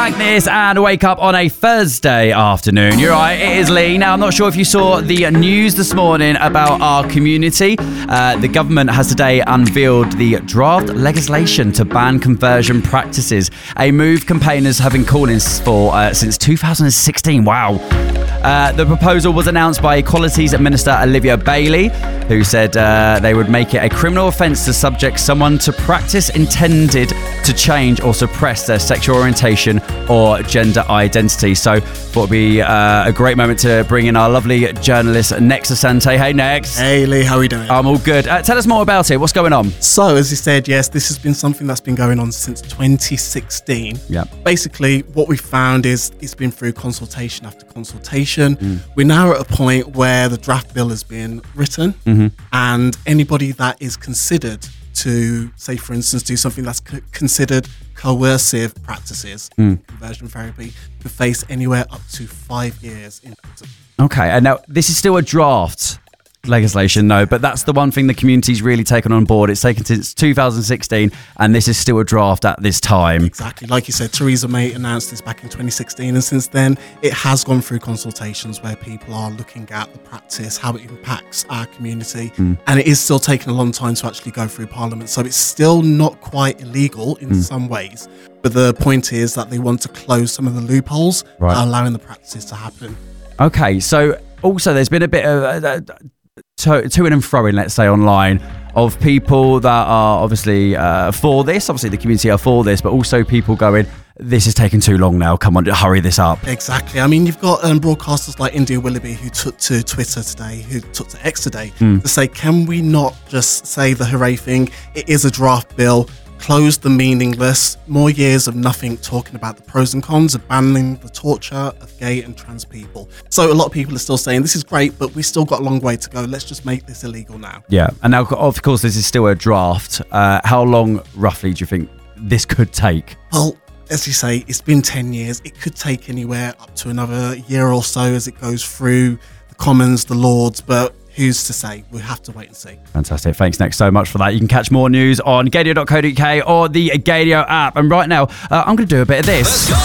Agnes and Wake Up on a Thursday afternoon. You're right, it is Lee. Now, I'm not sure if you saw the news this morning about our community. The government has today unveiled the draft legislation to ban conversion practices, a move campaigners have been calling for since 2016. Wow. The proposal was announced by Equalities Minister Olivia Bailey, who said they would make it a criminal offence to subject someone to practice intended to change or suppress their sexual orientation or gender identity. So thought it'd be a great moment to bring in our lovely journalist, Nex Asante. Hey, Nex. Hey, Lee. How are you doing? I'm all good. Tell us more about it. What's going on? So, as you said, yes, this has been something that's been going on since 2016. Yeah. Basically, what we found is it's been through consultation after consultation. We're now at a point where the draft bill has been written, and anybody that is considered to, say, for instance, do something that's considered coercive practices, conversion therapy, could face anywhere up to 5 years in prison. Okay, and now this is still a draft legislation, though, but that's the one thing the community's really taken on board. It's taken since 2016, and this is still a draft at this time. Exactly. Like you said, Theresa May announced this back in 2016, and since then, it has gone through consultations where people are looking at the practice, how it impacts our community, and it is still taking a long time to actually go through Parliament. So it's still not quite illegal in some ways, but the point is that they want to close some of the loopholes that are allowing the practices to happen. Okay, so also there's been a bit of to and fro-ing, let's say, online of people that are obviously for this. Obviously, the community are for this, but also people going, this is taking too long now. Come on, hurry this up. Exactly. I mean, you've got broadcasters like India Willoughby who took to Twitter today, who took to X today to say, can we not just say the hooray thing? It is a draft bill. Close the meaningless, more years of nothing, talking about the pros and cons of banning the torture of gay and trans people. So a lot of people are still saying this is great, but we still got a long way to go. Let's just make this illegal now. Yeah, and now of course this is still a draft. How long roughly do you think this could take? Well, as you say, it's been 10 years. It could take anywhere up to another year or so as it goes through the Commons, the Lords, but who's to say? We'll have to wait and see. Fantastic. Thanks, Nex, so much for that. You can catch more news on Gaydio.co.uk or the Gaydio app. And right now, I'm going to do a bit of this.